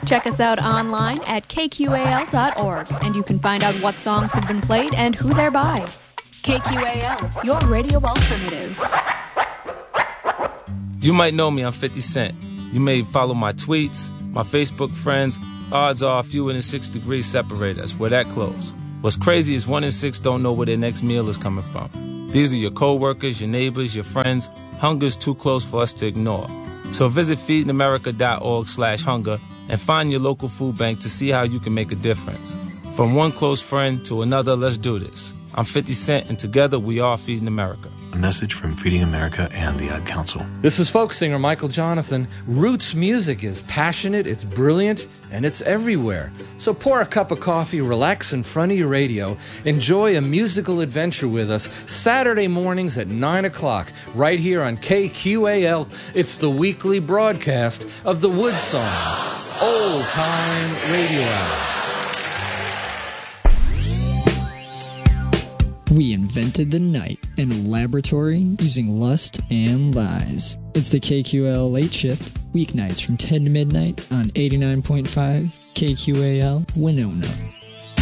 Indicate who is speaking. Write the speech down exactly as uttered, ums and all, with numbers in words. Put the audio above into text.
Speaker 1: Check us out online at K Q A L dot org, and you can find out what songs have been played and who they're by. K Q A L, your radio alternative.
Speaker 2: You might know me, I'm fifty Cent. You may follow my tweets, my Facebook friends. Odds are fewer than six degrees separate us. We're that close. What's crazy is one in six don't know where their next meal is coming from. These are your co-workers, your neighbors, your friends. Hunger's too close for us to ignore. So visit feedingamerica.org slash hunger and find your local food bank to see how you can make a difference. From one close friend to another, let's do this. I'm fifty Cent, and together we are Feeding America.
Speaker 3: A message from Feeding America and the Ad Council.
Speaker 4: This is folk singer Michael Jonathan. Roots music is passionate, it's brilliant, and it's everywhere. So pour a cup of coffee, relax in front of your radio, enjoy a musical adventure with us Saturday mornings at nine o'clock, right here on K Q A L. It's the weekly broadcast of the Wood Songs, Old Time Radio Hour.
Speaker 5: We invented the night in a laboratory using lust and lies. It's the K Q A L Late Shift, weeknights from ten to midnight on eighty-nine point five K Q A L Winona.